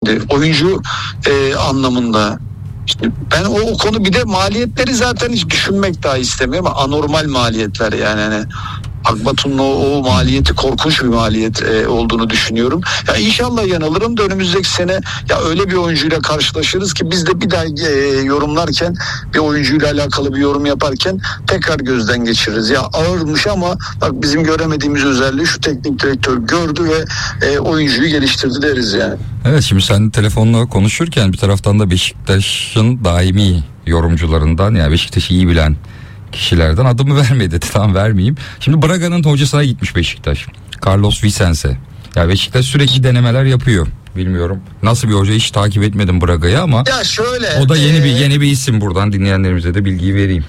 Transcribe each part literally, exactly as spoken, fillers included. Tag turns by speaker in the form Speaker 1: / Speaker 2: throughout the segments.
Speaker 1: Şimdi oyuncu e, anlamında. İşte ben o, o konu, bir de maliyetleri zaten hiç düşünmek daha istemiyorum. Anormal maliyetler yani. Hani Akbatu'nun o, o maliyeti korkunç bir maliyet e, olduğunu düşünüyorum. Ya inşallah yanılırım da önümüzdeki sene ya öyle bir oyuncuyla karşılaşırız ki biz de bir daha e, yorumlarken, bir oyuncuyla alakalı bir yorum yaparken tekrar gözden geçiririz. Ya ağırmış ama bak bizim göremediğimiz özelliği şu teknik direktör gördü ve e, oyuncuyu geliştirdi deriz yani.
Speaker 2: Evet, şimdi sen telefonla konuşurken bir taraftan da Beşiktaş'ın daimi yorumcularından, yani Beşiktaş'ı iyi bilen kişilerden, adımı vermedi dedi, tamam vermeyeyim. Şimdi Braga'nın hocasına gitmiş Beşiktaş, Carlos Vicente. Ya Beşiktaş sürekli denemeler yapıyor. Bilmiyorum nasıl bir hoca, hiç takip etmedim Braga'yı ama
Speaker 1: ya şöyle,
Speaker 2: o da yeni bir yeni bir isim, buradan dinleyenlerimize de bilgiyi vereyim.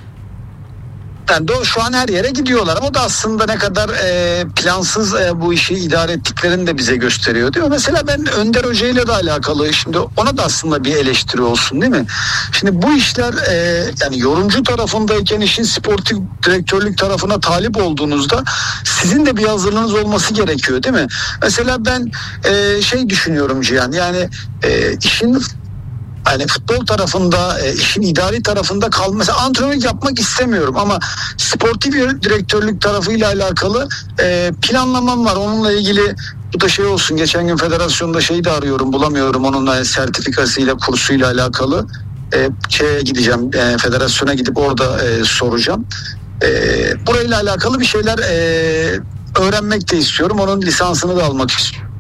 Speaker 1: Yani doğru, şu an her yere gidiyorlar ama o da aslında ne kadar e, plansız e, bu işi idare ettiklerini de bize gösteriyor, değil mi? Mesela ben Önder Hoca ile de alakalı, şimdi ona da aslında bir eleştiri olsun, değil mi? Şimdi bu işler e, yani yorumcu tarafındayken işin sportif direktörlük tarafına talip olduğunuzda sizin de bir hazırlığınız olması gerekiyor, değil mi? Mesela ben e, şey düşünüyorum Cihan, yani e, işin yani futbol tarafında, e, işin idari tarafında kalması, mesela antrenörlük yapmak istemiyorum ama sportif direktörlük tarafıyla alakalı e, planlamam var. Onunla ilgili bu da şey olsun, geçen gün federasyonda şeyi de arıyorum, bulamıyorum, onunla sertifikasıyla, kursuyla alakalı e, şeye gideceğim, e, federasyona gidip orada e, soracağım. E, burayla alakalı bir şeyler e, öğrenmek de istiyorum. Onun lisansını da almak istiyorum.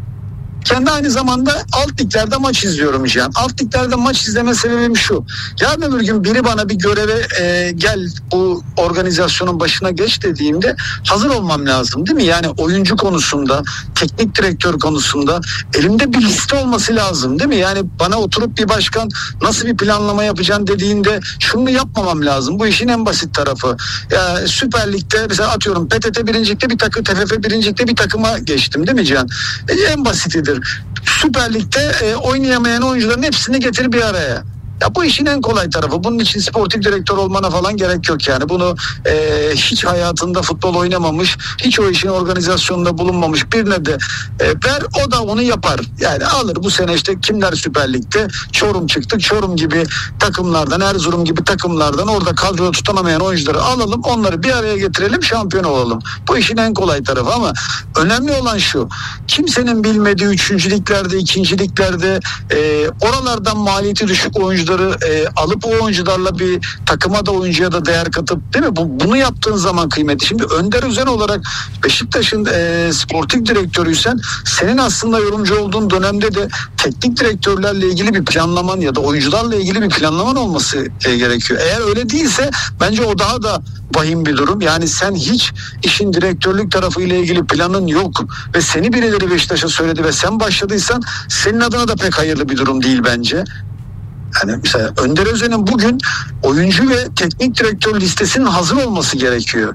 Speaker 1: Kendi aynı zamanda alt liglerde maç izliyorum Cihan. Alt liglerde maç izleme sebebim şu. Yarın öbür gün biri bana bir göreve e, gel bu organizasyonun başına geç dediğimde hazır olmam lazım, değil mi? Yani oyuncu konusunda, teknik direktör konusunda elimde bir liste olması lazım, değil mi? Yani bana oturup bir başkan nasıl bir planlama yapacaksın dediğinde şunu yapmamam lazım. Bu işin en basit tarafı. Ya, Süper Lig'de mesela atıyorum P T T birincilikte bir takım, T F F birincilikte bir takıma geçtim, değil mi Cihan? E, en basitidir. Süper Lig'de e, oynayamayan oyuncuların hepsini getir bir araya. Ya bu işin en kolay tarafı. Bunun için sportif direktör olmana falan gerek yok yani. Bunu e, hiç hayatında futbol oynamamış, hiç o işin organizasyonunda bulunmamış birine de e, ver, o da onu yapar. Yani alır bu sene işte kimler Süper Lig'de? Çorum çıktı. Çorum gibi takımlardan, Erzurum gibi takımlardan orada kadroda tutunamayan oyuncuları alalım, onları bir araya getirelim, şampiyon olalım. Bu işin en kolay tarafı ama önemli olan şu. Kimsenin bilmediği üçüncü liglerde, ikinci liglerde e, oralardan maliyeti düşük oyuncular E, alıp o oyuncularla bir takıma da, oyuncuya da değer katıp, değil mi? Bu, bunu yaptığın zaman kıymetli. Şimdi Önder Özen olarak Beşiktaş'ın e, sportif direktörüysen, senin aslında yorumcu olduğun dönemde de teknik direktörlerle ilgili bir planlaman ya da oyuncularla ilgili bir planlaman olması e, gerekiyor. Eğer öyle değilse bence o daha da vahim bir durum. Yani sen hiç işin direktörlük tarafıyla ilgili planın yok ve seni birileri Beşiktaş'a söyledi ve sen başladıysan senin adına da pek hayırlı bir durum değil bence. Yani mesela Önder Özen'in bugün oyuncu ve teknik direktör listesinin hazır olması gerekiyor.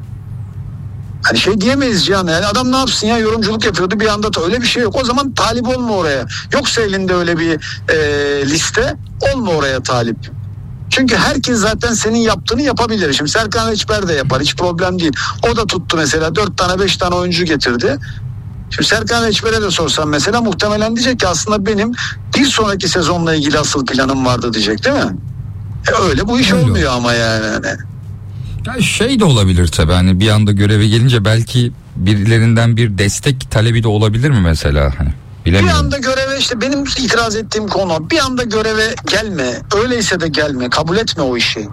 Speaker 1: Hani şey diyemeyiz Cihan, yani adam ne yapsın ya, yorumculuk yapıyordu bir anda da, öyle bir şey yok. O zaman talip olma oraya. Yoksa elinde öyle bir e, liste, olma oraya talip. Çünkü herkes zaten senin yaptığını yapabilir. Şimdi Serkan Reçber de yapar, hiç problem değil. O da tuttu mesela dört tane beş tane oyuncu getirdi. Şimdi Serkan Reçber'e de sorsam mesela muhtemelen diyecek ki aslında benim bir sonraki sezonla ilgili asıl planım vardı diyecek, değil mi? E öyle bu iş öyle olmuyor ama yani.
Speaker 2: Ya şey de olabilir tabii, hani bir anda göreve gelince belki birilerinden bir destek talebi de olabilir mi mesela? Hani bilemiyorum.
Speaker 1: Bir anda göreve, işte benim itiraz ettiğim konu, bir anda göreve gelme, öyleyse de gelme, kabul etme o işi.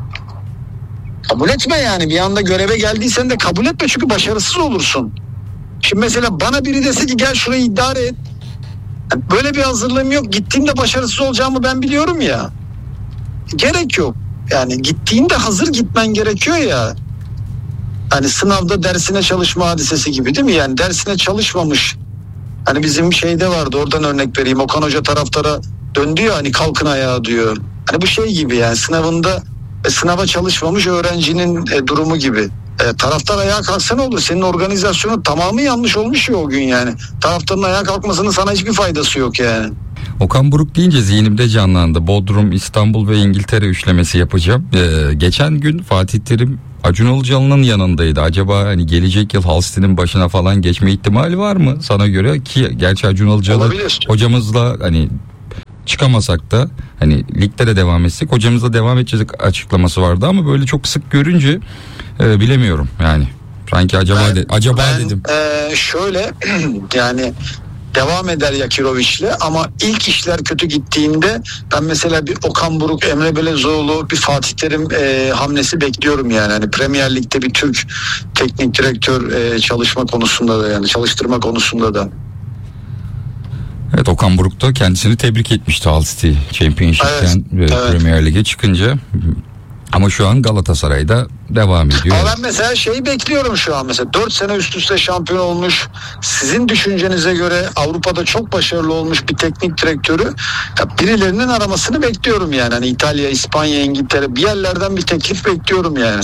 Speaker 1: Kabul etme yani, bir anda göreve geldiysen de kabul etme, çünkü başarısız olursun. Şimdi mesela bana biri dese ki gel şurayı idare et. Böyle bir hazırlığım yok. Gittiğimde başarısız olacağımı ben biliyorum ya. Gerek yok. Yani gittiğinde hazır gitmen gerekiyor ya. Hani sınavda dersine çalışma hadisesi gibi, değil mi? Yani dersine çalışmamış. Hani bizim şeyde vardı, oradan örnek vereyim. Okan Hoca taraftara döndü ya, hani kalkın ayağa diyor. Hani bu şey gibi yani, sınavında e, sınava çalışmamış öğrencinin e, durumu gibi. E, taraftar ayağa kalksa ne olur? Senin organizasyonun tamamı yanlış olmuş ya o gün yani. Taraftarın ayağa kalkmasının sana hiçbir faydası yok yani.
Speaker 2: Okan Buruk deyince zihnimde canlandı. Bodrum, İstanbul ve İngiltere üçlemesi yapacağım. Ee, geçen gün Fatih Terim Acun Ilıcalı'nın yanındaydı. Acaba hani gelecek yıl Hull City'nin başına falan geçme ihtimali var mı sana göre? Ki gerçi Acun Ilıcalı hocamızla hani çıkamasak da hani ligde de devam etsek hocamızla devam edeceğiz açıklaması vardı ama böyle çok sık görünce e, bilemiyorum yani. Sanki acaba
Speaker 1: ben,
Speaker 2: de, acaba
Speaker 1: ben,
Speaker 2: dedim.
Speaker 1: E, şöyle yani devam eder Yakirovic'le ama ilk işler kötü gittiğinde ben mesela bir Okan Buruk, Emre Belezoğlu, bir Fatih Terim e, hamlesi bekliyorum yani. Hani Premier Lig'de bir Türk teknik direktör e, çalışma konusunda da yani çalıştırma konusunda da.
Speaker 2: Evet, Okan Buruk da kendisini tebrik etmişti Hull City Championship'ten
Speaker 1: evet,
Speaker 2: ve
Speaker 1: evet.
Speaker 2: Premier Lig'e çıkınca. Ama şu an Galatasaray'da devam ediyor.
Speaker 1: Ama ben mesela şeyi bekliyorum şu an mesela dört sene üst üste şampiyon olmuş, sizin düşüncenize göre Avrupa'da çok başarılı olmuş bir teknik direktörü ya birilerinin aramasını bekliyorum yani. Hani İtalya, İspanya, İngiltere bir yerlerden bir teklif bekliyorum yani.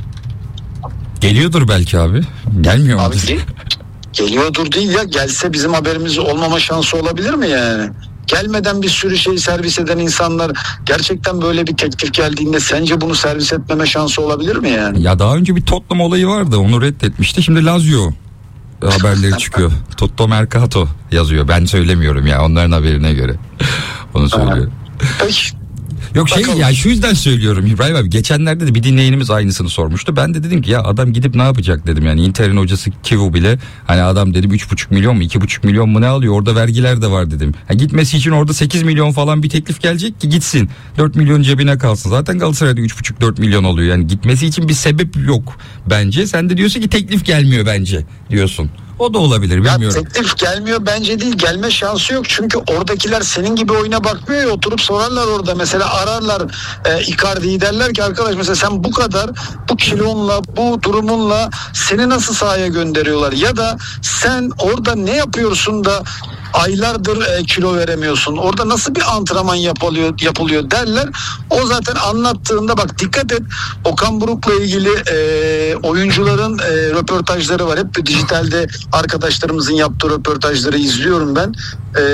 Speaker 2: Geliyordur belki abi. Gelmiyor mu?
Speaker 1: Abi ge- geliyordur değil ya, gelse bizim haberimiz olmama şansı olabilir mi yani? Gelmeden bir sürü şey servis eden insanlar gerçekten böyle bir teklif geldiğinde sence bunu servis etmeme şansı olabilir mi yani?
Speaker 2: Ya daha önce bir Tottenham olayı vardı, onu reddetmişti. Şimdi Lazio haberleri çıkıyor. Totto Mercato yazıyor. Ben söylemiyorum ya, onların haberine göre. Onu söylüyor.
Speaker 1: Peki.
Speaker 2: Yok şey
Speaker 1: Bakalım.
Speaker 2: ya, şu yüzden söylüyorum İbrahim abi, geçenlerde de bir dinleyenimiz aynısını sormuştu. Ben de dedim ki ya adam gidip ne yapacak dedim, yani Inter'in hocası Kivu bile hani adam dedim üç buçuk milyon mu iki buçuk milyon mu ne alıyor, orada vergiler de var dedim. Ha, gitmesi için orada sekiz milyon falan bir teklif gelecek ki gitsin, dört milyon cebine kalsın. Zaten Galatasaray'da üç buçuk dört milyon oluyor, yani gitmesi için bir sebep yok bence. Sen de diyorsun ki teklif gelmiyor bence diyorsun. O da olabilir, bilmiyorum.
Speaker 1: Ya teklif gelmiyor bence değil, gelme şansı yok çünkü oradakiler senin gibi oyuna bakmıyor ya, oturup sorarlar orada mesela, ararlar e, Icardi'yi, derler ki arkadaş mesela sen bu kadar bu kilonla bu durumunla seni nasıl sahaya gönderiyorlar ya da sen orada ne yapıyorsun da aylardır e, kilo veremiyorsun, orada nasıl bir antrenman yapılıyor yapılıyor derler. O zaten anlattığında bak dikkat et, Okan Buruk'la ilgili e, oyuncuların e, röportajları var, hep dijitalde arkadaşlarımızın yaptığı röportajları izliyorum ben. E,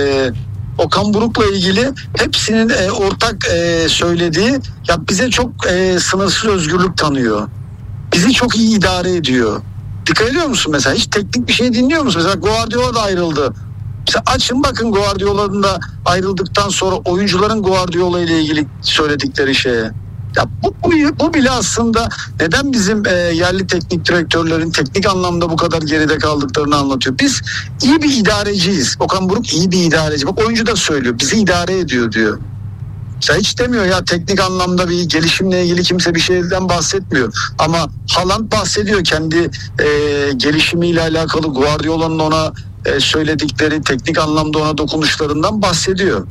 Speaker 1: Okan Buruk'la ilgili hepsinin e, ortak e, söylediği ya bize çok e, sınırsız özgürlük tanıyor. Bizi çok iyi idare ediyor. Dikkat ediyor musun mesela? Hiç teknik bir şey dinliyor musun? Mesela Guardiola da ayrıldı. Mesela açın bakın Guardiola'nın da ayrıldıktan sonra oyuncuların Guardiola ile ilgili söyledikleri şeye. Ya bu, bu, bu bile aslında neden bizim e, yerli teknik direktörlerin teknik anlamda bu kadar geride kaldıklarını anlatıyor. Biz iyi bir idareciyiz. Okan Buruk iyi bir idareci. Bak oyuncu da söylüyor. Bizi idare ediyor diyor. Mesela hiç demiyor ya teknik anlamda bir gelişimle ilgili kimse bir şeyden bahsetmiyor. Ama Haaland bahsediyor kendi e, gelişimiyle alakalı, Guardiola'nın ona e, söyledikleri, teknik anlamda ona dokunuşlarından bahsediyor.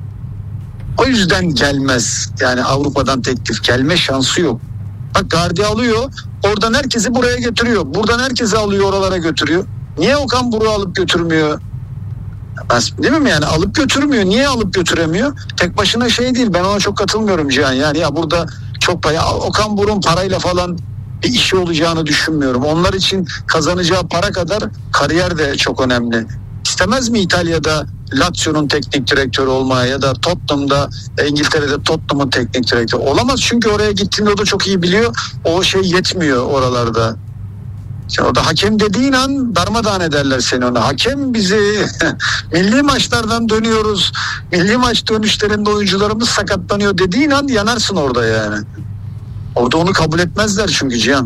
Speaker 1: O yüzden gelmez. Yani Avrupa'dan teklif gelme şansı yok. Bak Gardi alıyor, oradan herkesi buraya getiriyor. Buradan herkesi alıyor, oralara götürüyor. Niye Okan Buruk'u alıp götürmüyor? Değil mi yani, alıp götürmüyor. Niye alıp götüremiyor? Tek başına şey değil, ben ona çok katılmıyorum Cihan. Yani ya burada çok para, Okan Buruk'un parayla falan bir işi olacağını düşünmüyorum. Onlar için kazanacağı para kadar kariyer de çok önemli. İstemez mi İtalya'da Lazio'nun teknik direktörü olmaya ya da Tottenham'da, İngiltere'de Tottenham'ın teknik direktörü? Olamaz çünkü oraya gittiğinde o da çok iyi biliyor. O şey yetmiyor oralarda. Sen orada hakem dediğin an darmadağın ederler seni ona. Hakem bizi milli maçlardan dönüyoruz. Milli maç dönüşlerinde oyuncularımız sakatlanıyor dediğin an yanarsın orada yani. Orada onu kabul etmezler çünkü Cihan.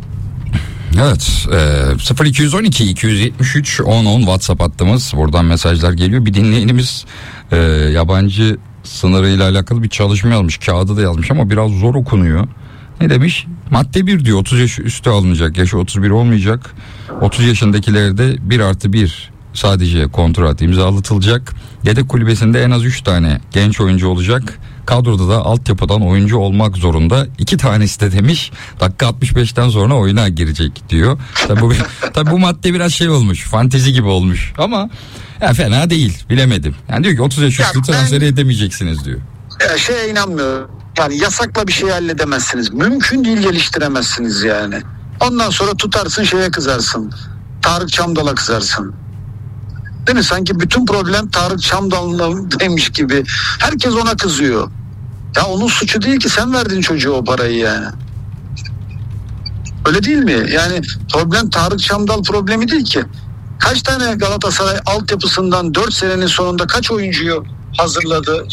Speaker 2: Evet, e, sıfır iki on iki iki yetmiş üç on on WhatsApp hattımız, buradan mesajlar geliyor. Bir dinleyenimiz e, yabancı sınırıyla alakalı bir çalışma yazmış, kağıdı da yazmış ama biraz zor okunuyor. Ne demiş? Madde bir diyor, otuz yaş üstü alınacak, yaşı otuz bir olmayacak. otuz yaşındakilerde bir artı bir sadece kontrat imzalatılacak. Yedek kulübesinde en az üç tane genç oyuncu olacak. Kadroda da altyapıdan oyuncu olmak zorunda. İki tanesi de demiş dakika altmış beşten sonra oyuna girecek diyor. Tabii bu, tabii bu madde biraz şey olmuş, fantezi gibi olmuş ama ya fena değil, bilemedim. Yani diyor ki otuz yaş üstü transfer edemeyeceksiniz diyor.
Speaker 1: Ya şeye inanmıyorum. Yani yasakla bir şey halledemezsiniz. Mümkün değil, geliştiremezsiniz yani. Ondan sonra tutarsın şeye kızarsın. Tarık Çamdal'a kızarsın. Değil mi? Sanki bütün problem Tarık Çamdal'daymış gibi. Herkes ona kızıyor. Ya onun suçu değil ki, sen verdin çocuğa o parayı yani. Öyle değil mi? Yani problem Tarık Çamdal problemi değil ki. Kaç tane Galatasaray altyapısından dört senenin sonunda kaç oyuncuyu hazırladı?